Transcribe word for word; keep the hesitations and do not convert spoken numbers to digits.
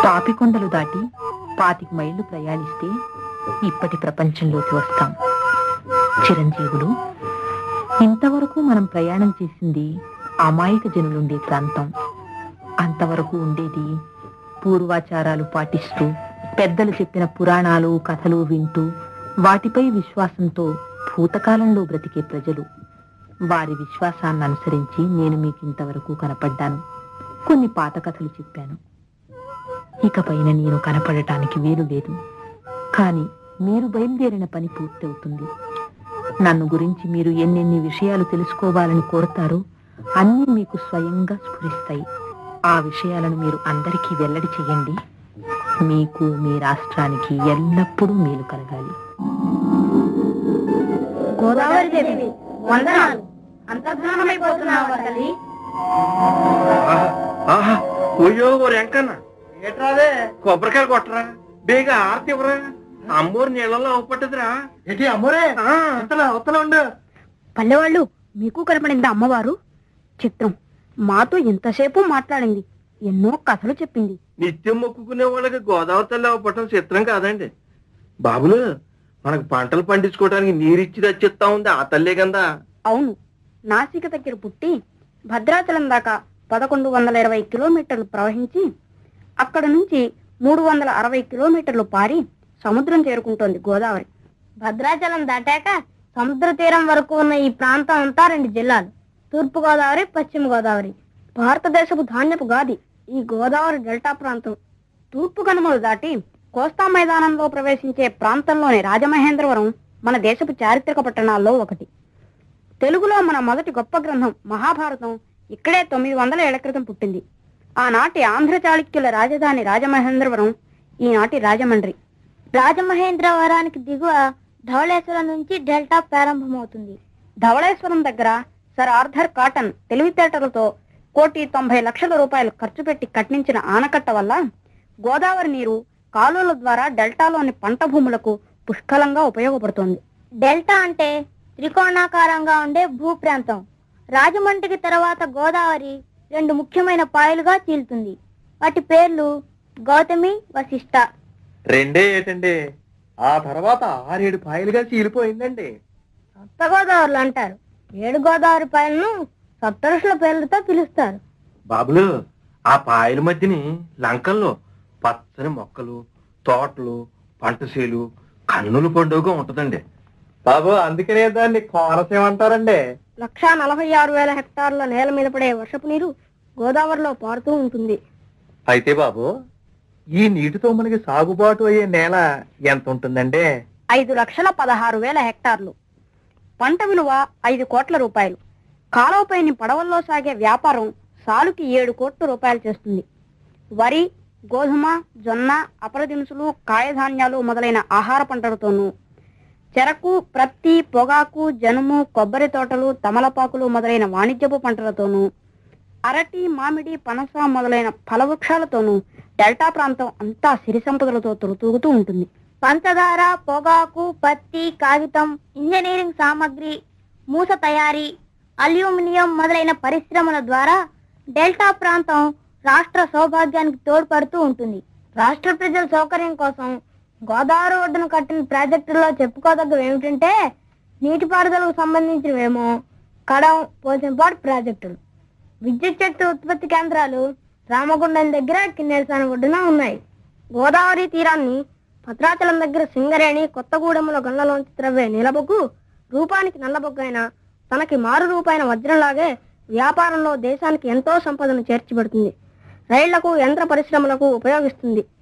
పాపికొండలు దాటి పాతిక మైళ్ళు ప్రయాణిస్తే ఇప్పటి ప్రపంచంలోకి వస్తాం. చిరంజీవులు, ఇంతవరకు మనం ప్రయాణం చేసింది అమాయక జనులుండే ప్రాంతం. అంతవరకు ఉండేది పూర్వాచారాలు పాటిస్తూ పెద్దలు చెప్పిన పురాణాలు కథలు వింటూ వాటిపై విశ్వాసంతో భూతకాలంలో బ్రతికే ప్రజలు. వారి విశ్వాసాన్ని అనుసరించి నేను మీకు ఇంతవరకు కనపడ్డాను. కొన్ని పాత కథలు చెప్పాను. ఇకపైన నేను కనపడటానికి వీలు లేదు. కానీ మీరు బయలుదేరిన పని పూర్తవుతుంది. నన్ను గురించి మీరు ఎన్నెన్ని విషయాలు తెలుసుకోవాలని కోరతారో అన్నీ మీకు స్వయంగా స్ఫురిస్తాయి. ఆ విషయాలను మీరు అందరికీ వెల్లడి చేయండి. మీకు మీ రాష్ట్రానికి ఎల్లప్పుడూ మేలు కలగాలి. గోదావరి దేవి వందనాలు. అంతర్ధానమైపోతున్నావా తల్లి? ఓయో వెంకన్న, ఏట్రాదే కొబ్బరికాయలు కొట్టరా, బేగా ఆరతి ఇవ్వరా. అమ్మోరు నీళ్ళలో అవపట్టదురా. ఏంటి అమ్మోరే? అవతల ఉండు. పల్లెవాళ్ళు, మీకు కనపడిందా అమ్మవారు? చిత్రం, మాతో ఎంతసేపు మాట్లాడింది, ఎన్నో కథలు చెప్పింది. నిత్యం మొక్కుకునే వాళ్ళకి గోదావరి తల్లి అవపట్టం చిత్రం కాదండి బాబులు. మనకు పంటలు పండించుకోవడానికి నీరిచ్చి రచ్చిస్తా ఉంది ఆ తల్లే కదా. అవును, నాసిక దగ్గర పుట్టి భద్రాచలం దాకా పదకొండు వందల ఇరవై కిలోమీటర్లు ప్రవహించి అక్కడ నుంచి మూడు వందల అరవై కిలోమీటర్లు పారి సముద్రం చేరుకుంటోంది గోదావరి. భద్రాచలం దాటాక సముద్ర తీరం వరకు ఉన్న ఈ ప్రాంతం అంతా రెండు జిల్లాలు, తూర్పు గోదావరి, పశ్చిమ గోదావరి. భారతదేశపు ధాన్యపు గాది ఈ గోదావరి డెల్టా ప్రాంతం. తూర్పు కనుమలు దాటి కోస్తా మైదానంలో ప్రవేశించే ప్రాంతంలోని రాజమహేంద్రవరం మన దేశపు చారిత్రక పట్టణాల్లో ఒకటి. తెలుగులో మన మొదటి గొప్ప గ్రంథం మహాభారతం ఇక్కడే తొమ్మిది వందల ఏళ్ల క్రితం పుట్టింది. ఆనాటి ఆంధ్ర చాళుక్యుల రాజధాని రాజమహేంద్రవరం, ఈనాటి రాజమండ్రి. రాజమహేంద్రవరానికి దిగువ ధవళేశ్వరం నుంచి డెల్టా ప్రారంభమవుతుంది. ధవళేశ్వరం దగ్గర సర్ ఆర్థర్ కాటన్ తెలివితేటలతో కోటి తొంభై లక్షల రూపాయలు ఖర్చు పెట్టి కట్టించిన ఆనకట్ట వల్ల గోదావరి నీరు కాలువల ద్వారా డెల్టాలోని పంట భూములకు పుష్కలంగా ఉపయోగపడుతోంది. డెల్టా అంటే త్రికోణాకారంగా ఉండే భూ ప్రాంతం. రాజమండ్రికి తర్వాత గోదావరి రెండు ముఖ్యమైన పాయలుగా చీలుతుంది. వాటి పేర్లు గౌతమి, వశిష్ట. రెండే ఏటండి, ఆ తర్వాత ఆరేడు పాయలుగా చీలిపోయిందండి. సప్త గోదావరులు అంటారు. ఏడు గోదావరి పాయలను సప్తరుషుల పేర్లతో పిలుస్తారు. బాబులు, ఆ పాయల మధ్యని లంకల్లో పచ్చని మొక్కలు, తోటలు, పంటశీలు, కన్నుల పండుగ ఉంటదండి బాబు. అందుకనే దాన్ని కోనసీమ అంటారండి. లక్షా నలభై ఆరు వేల హెక్టార్ల నేల మీద పడే వర్షపు నీరు గోదావరిలో పారుతూ ఉంటుంది. అయితే బాబు, ఈ నీటితో మనకి సాగుబాటు అయ్యే నేల ఎంత ఉంటుందండి? ఐదు లక్షల పదహారు వేల హెక్టార్లు. పంట విలువ ఐదు కోట్ల రూపాయలు. కాలువపైని పడవల్లో సాగే వ్యాపారం సాలుకి ఏడు కోట్ల రూపాయలు చేస్తుంది. వరి, గోధుమ, జొన్న, అపర దినుసులు, కాయధాన్యాలు మొదలైన ఆహార పంటలతోనూ, చెరకు, ప్రత్తి, పొగాకు, జనుము, కొబ్బరి తోటలు, తమలపాకులు మొదలైన వాణిజ్యపు పంటలతోనూ, అరటి, మామిడి, పనస మొదలైన ఫలవృక్షాలతోనూ డెల్టా ప్రాంతం అంతా సిరి సంపదలతో తొలుతూగుతూ ఉంటుంది. పంచదార, పొగాకు, పత్తి, కాగితం, ఇంజనీరింగ్ సామగ్రి, మూస తయారీ, అల్యూమినియం మొదలైన పరిశ్రమల ద్వారా డెల్టా ప్రాంతం రాష్ట్ర సౌభాగ్యానికి తోడ్పడుతూ ఉంటుంది. రాష్ట్ర ప్రజల సౌకర్యం కోసం గోదావరి ఒడ్డున కట్టిన ప్రాజెక్టుల్లో చెప్పుకోదగ్గవి ఏమిటంటే నీటిపారుదలకు సంబంధించినవేమో కడం, పోచంపాడు ప్రాజెక్టులు. విద్యుత్ శక్తి ఉత్పత్తి కేంద్రాలు రామగుండం దగ్గర, కిన్నెరసాని ఒడ్డున ఉన్నాయి. గోదావరి తీరాన్ని భద్రాచలం దగ్గర సింగరేణి, కొత్తగూడెంలో గండ్లలోంచి త్రవ్వే నీలబొగ్గు రూపానికి నల్లబొగ్గైన తనకి మారు రూపాయిన వజ్రంలాగే వ్యాపారంలో దేశానికి ఎంతో సంపదను చేర్చిపెడుతుంది. రైళ్లకు, యంత్ర పరిశ్రమలకు ఉపయోగిస్తుంది.